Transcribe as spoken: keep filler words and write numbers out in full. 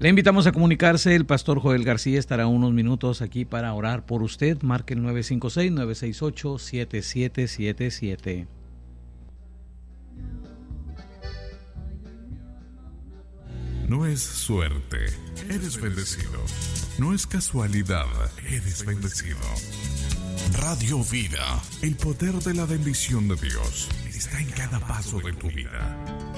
Le invitamos a comunicarse. El pastor Joel García estará unos minutos aquí para orar por usted. Marque el nueve cinco seis, nueve seis ocho, siete siete siete siete. No es suerte, eres bendecido. No es casualidad, eres bendecido. Radio Vida, el poder de la bendición de Dios está en cada paso de tu vida.